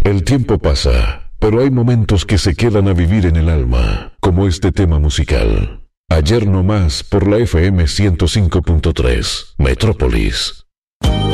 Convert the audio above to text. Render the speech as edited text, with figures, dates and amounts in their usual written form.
El tiempo pasa, pero hay momentos que se quedan a vivir en el alma, como este tema musical. Ayer no más por la FM 105.3, Metrópolis.